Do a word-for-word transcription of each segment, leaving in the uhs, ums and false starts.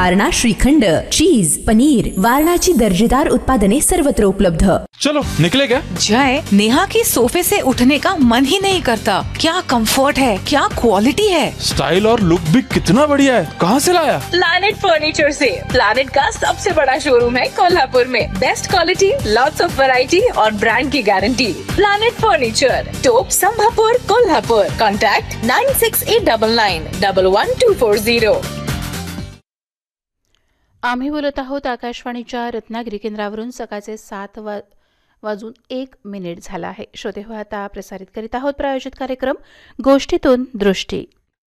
वारणा श्रीखंड, चीज, पनीर, वारणाची दर्जेदार उत्पादने सर्वत्र उपलब्ध। चलो निकले क्या? जय, नेहा की सोफे से उठने का मन ही नहीं करता। क्या कंफर्ट है, क्या क्वालिटी है। स्टाइल और लुक भी कितना बढ़िया है। कहाँ से लाया? प्लैनेट फर्नीचर से। प्लैनेट का सबसे बड़ा शोरूम है कोल्हापुर में। Best quality, lots of variety और ब्रांड की गारंटी। प्लैनेट फर्नीचर, टोप संभापुर, Kolhapur. Contact nine six eight double nine double one two four zero. आम्ही बोलत आहोत आकाशवाणीच्या रत्नागिरी केंद्रावरून। सकाळचे सात वा वाजून एक मिनिट झाला आहे। श्रोते हो, आता प्रसारित करीत आहोत प्रायोजित कार्यक्रम गोष्टीतून दृष्टी।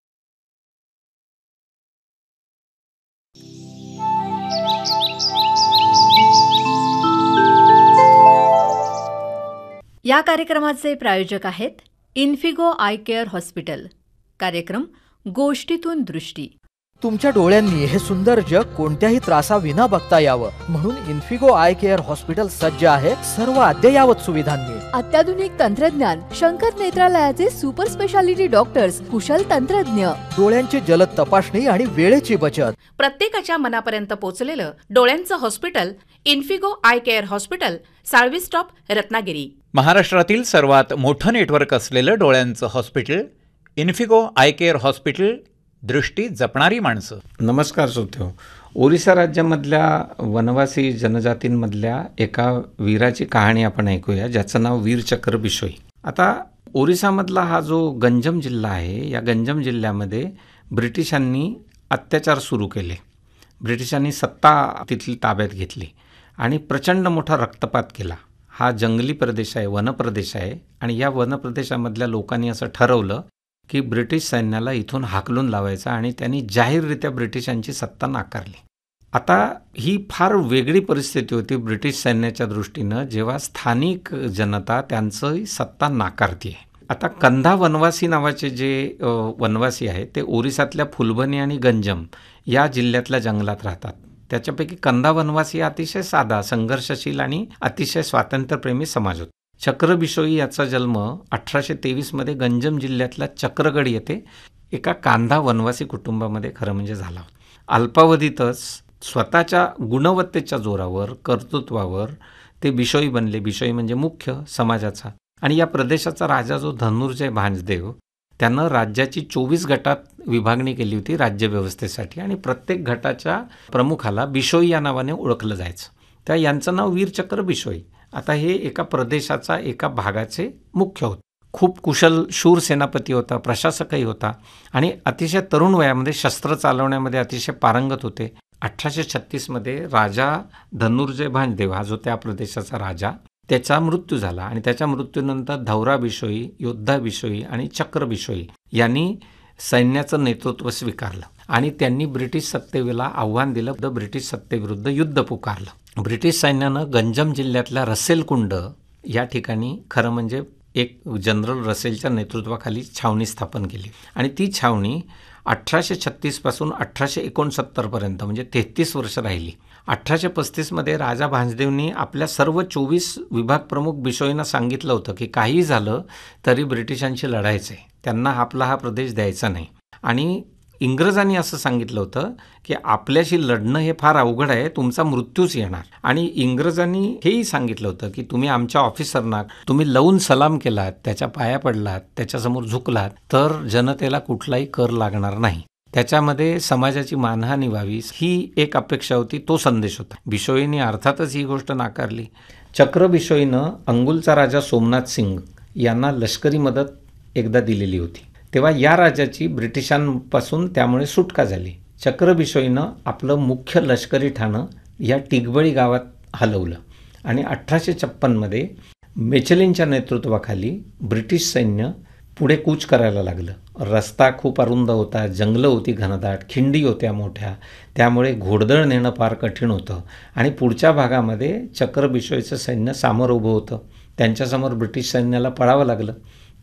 या कार्यक्रमाचे प्रायोजक आहेत इन्फिगो आय केअर हॉस्पिटल। कार्यक्रम गोष्टीतून दृष्टी। तुमच्या डोळ्यांनी हे सुंदर जग कोणत्याही त्रासाविना बघता यावं म्हणून इन्फिगो आय केअर हॉस्पिटल सज्ज आहे सर्व अद्ययावत सुविधांनी। अत्याधुनिक तंत्रज्ञान, शंकर नेत्रालयाचे सुपर स्पेशालिटी डॉक्टर्स, कुशल तंत्रज्ञ, डोळ्यांची जलद तपासणी आणि वेळेची बचत। प्रत्येकाच्या मनापर्यंत पोहोचलेलं डोळ्यांचं hospital Infigo I care hospital, Salvi stop, Ratnagiri. महाराष्ट्रातील सर्वात मोठं नेटवर्क असलेलं डोळ्यांचं hospital Infigo I care hospital, दृष्टी जपणारी माणसं। नमस्कार श्रोत्यो, ओरिसा राज्यामधल्या वनवासी जनजातींमधल्या एका वीराची कहाणी आपण ऐकूया, ज्याचं नाव वीर चक्र बिशोई। आता ओरिसामधला हा जो गंजम जिल्हा आहे, या गंजम जिल्ह्यामध्ये ब्रिटिशांनी अत्याचार सुरू केले। ब्रिटिशांनी सत्ता तिथली ताब्यात घेतली आणि प्रचंड मोठा रक्तपात केला। हा जंगली प्रदेश आहे, वनप्रदेश आहे आणि या वनप्रदेशामधल्या लोकांनी असं ठरवलं की ब्रिटिश सैन्याला इथून हाकलून लावायचा आणि त्यांनी जाहीररित्या ब्रिटिशांची सत्ता नाकारली। आता ही फार वेगळी परिस्थिती होती ब्रिटिश सैन्याच्या दृष्टीनं, जेव्हा स्थानिक जनता त्यांची सत्ता नाकारते। आता कंधा वनवासी नावाचे जे वनवासी आहेत ते ओरिसातल्या फुलबनी आणि गंजम या जिल्ह्यातल्या जंगलात राहतात। त्याच्यापैकी कंधा वनवासी अतिशय साधा, संघर्षशील आणि अतिशय स्वातंत्र्यप्रेमी समाज होता। चक्र बिशोई याचा जन्म अठराशे तेवीसमध्ये गंजम जिल्ह्यातल्या चक्रगड येथे एका कांधा वनवासी कुटुंबामध्ये खरं म्हणजे झाला। अल्पावधीतच स्वतःच्या गुणवत्तेच्या जोरावर, कर्तृत्वावर ते बिशोई बनले। बिशोई म्हणजे मुख्य समाजाचा। आणि या प्रदेशाचा राजा जो धनुर्जय भांजदेव, त्यानं राज्याची चोवीस गटात विभागणी केली होती राज्यव्यवस्थेसाठी आणि प्रत्येक गटाच्या प्रमुखाला बिशोई या नावाने ओळखलं जायचं। त्या यांचं नाव वीरचक्र बिशोई। आता हे एका प्रदेशाचा, एका भागाचे मुख्य होते। खूप कुशल शूर सेनापती होता, प्रशासकही होता आणि अतिशय तरुण वयामध्ये शस्त्र चालवण्यामध्ये अतिशय पारंगत होते। अठराशे छत्तीसमध्ये राजा धनुर्जय भांजदेव हा जो त्या प्रदेशाचा राजा, त्याचा मृत्यू झाला आणि त्याच्या मृत्यूनंतर धौरा बिशोई, योद्धा बिशोई आणि चक्र बिशोई यांनी सैन्याचं नेतृत्व स्वीकारलं आणि त्यांनी ब्रिटिश सत्तेला आव्हान दिलं। ब्रिटिश सत्तेविरुद्ध युद्ध पुकारलं। ब्रिटिश सैन्यानं गंजम जिल्ह्यातल्या रसेल कुंड या ठिकाणी खरं म्हणजे एक जनरल रसेलच्या नेतृत्वाखाली छावणी स्थापन केली आणि ती छावणी अठराशे छत्तीसपासून अठराशे एकोणसत्तरपर्यंत म्हणजे तेहतीस वर्ष राहिली। अठराशे पस्तीसमध्ये राजा भांजदेवनी आपल्या सर्व चोवीस विभाग प्रमुख बिशोईंना सांगितलं होतं की काही झालं तरी ब्रिटिशांशी लढायचं आहे, त्यांना आपला हा प्रदेश द्यायचा नाही। आणि इंग्रजांनी असं सांगितलं होतं की आपल्याशी लढणं हे फार अवघड आहे, तुमचा मृत्यूच येणार। आणि इंग्रजांनी हेही सांगितलं होतं की तुम्ही आमच्या ऑफिसरना तुम्ही लवून सलाम केलात, त्याच्या पाया पडलात, त्याच्यासमोर झुकलात तर जनतेला कुठलाही कर लागणार नाही। त्याच्यामध्ये समाजाची मानहानी व्हावी ही एक अपेक्षा होती, तो संदेश होता। बिशोईने अर्थातच ही गोष्ट नाकारली। चक्र बिशोईनं अंगुलचा राजा सोमनाथ सिंग यांना लष्करी मदत एकदा दिलेली होती, तेव्हा या राजाची ब्रिटिशांपासून त्यामुळे सुटका झाली। चक्र बिशोईनं आपलं मुख्य लष्करी ठाणं या टिगबळी गावात हलवलं आणि अठराशे छप्पनमध्ये मेचलिनच्या नेतृत्वाखाली ब्रिटिश सैन्य पुढे कूच करायला लागलं। रस्ता खूप अरुंद होता, जंगलं होती घनदाट, खिंडी होत्या मोठ्या, त्यामुळे घोडदळ नेणं फार कठीण होतं आणि पुढच्या भागामध्ये चक्र बिशोईचं सैन्य सामोरं उभं होतं। त्यांच्यासमोर ब्रिटिश सैन्याला पळावं लागलं।